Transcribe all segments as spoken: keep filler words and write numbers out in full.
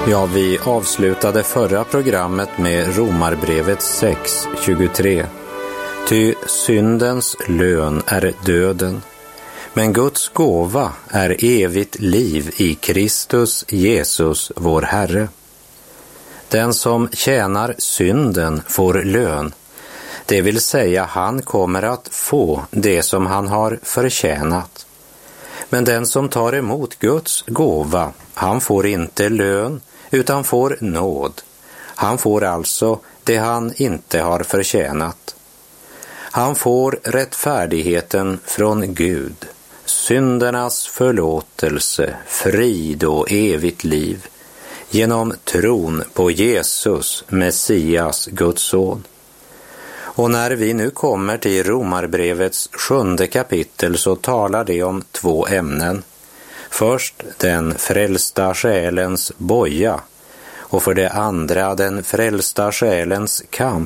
Ja, vi avslutade förra programmet med Romarbrevet sex tjugotre. Ty syndens lön är döden, men Guds gåva är evigt liv i Kristus Jesus vår Herre. Den som tjänar synden får lön, det vill säga han kommer att få det som han har förtjänat. Men den som tar emot Guds gåva, han får inte lön utan får nåd. Han får alltså det han inte har förtjänat. Han får rättfärdigheten från Gud, syndernas förlåtelse, frid och evigt liv genom tron på Jesus, Messias, Guds son. Och när vi nu kommer till Romarbrevets sjunde kapitel så talar det om två ämnen. Först den frälsta själens boja och för det andra den frälsta själens kamp.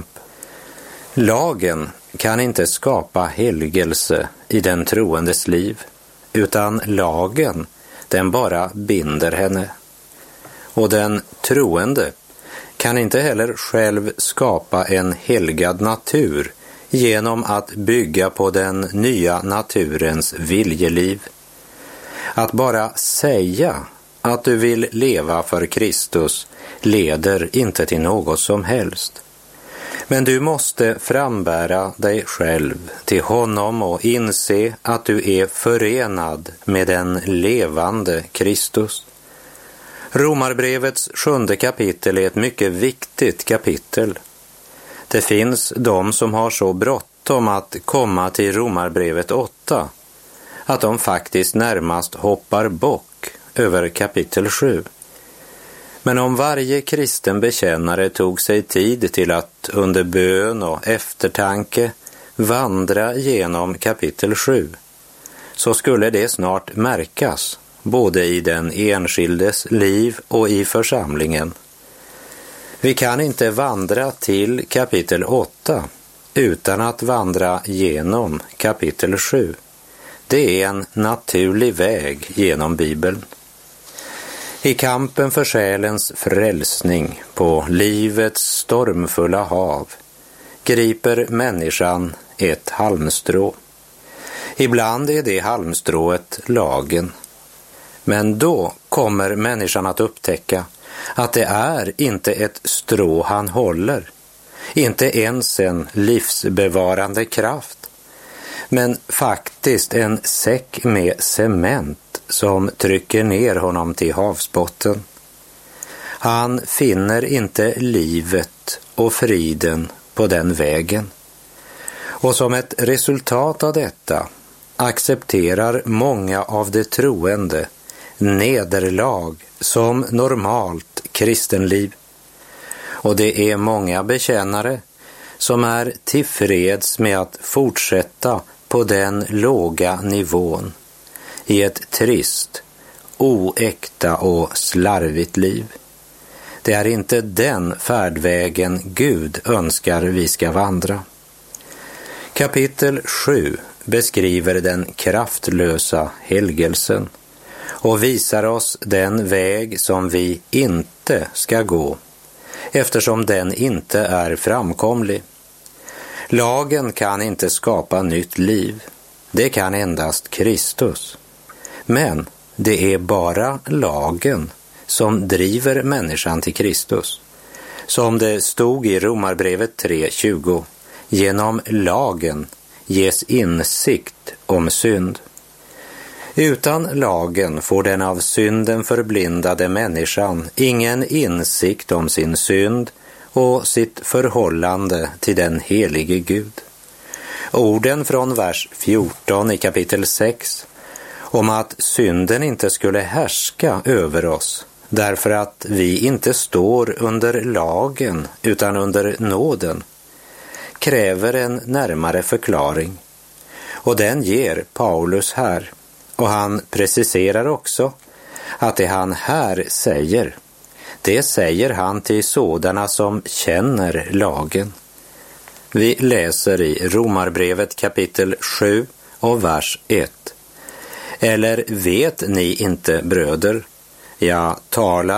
Lagen kan inte skapa helgelse i den troendes liv, utan lagen, den bara binder henne. Och den troende kan inte heller själv skapa en helgad natur genom att bygga på den nya naturens viljeliv. Att bara säga att du vill leva för Kristus leder inte till något som helst. Men du måste frambära dig själv till honom och inse att du är förenad med den levande Kristus. Romarbrevets sjunde kapitel är ett mycket viktigt kapitel. Det finns de som har så bråttom att komma till Romarbrevet åtta att de faktiskt närmast hoppar bock över kapitel sju. Men om varje kristen bekännare tog sig tid till att under bön och eftertanke vandra genom kapitel sju, så skulle det snart märkas både i den enskildes liv och i församlingen. Vi kan inte vandra till kapitel åtta utan att vandra genom kapitel sju. Det är en naturlig väg genom Bibeln. I kampen för själens frälsning på livets stormfulla hav griper människan ett halmstrå. Ibland är det halmstrået lagen. Men då kommer människan att upptäcka att det är inte ett strå han håller, inte ens en livsbevarande kraft, men faktiskt en säck med cement som trycker ner honom till havsbotten. Han finner inte livet och friden på den vägen. Och som ett resultat av detta accepterar många av de troende nederlag som normalt kristenliv. Och det är många bekännare som är tillfreds med att fortsätta på den låga nivån i ett trist, oäkta och slarvigt liv. Det är inte den färdvägen Gud önskar vi ska vandra. Kapitel sju beskriver den kraftlösa helgelsen och visar oss den väg som vi inte ska gå, eftersom den inte är framkomlig. Lagen kan inte skapa nytt liv, det kan endast Kristus. Men det är bara lagen som driver människan till Kristus. Som det stod i Romarbrevet tre tjugo, genom lagen ges insikt om synd. Utan lagen får den av synden förblindade människan ingen insikt om sin synd och sitt förhållande till den helige Gud. Orden från vers fjorton i kapitel sex om att synden inte skulle härska över oss därför att vi inte står under lagen utan under nåden kräver en närmare förklaring. Och den ger Paulus här. Och han preciserar också att det han här säger, det säger han till sådana som känner lagen. Vi läser i Romarbrevet kapitel sju och vers ett. Eller vet ni inte, bröder, jag talar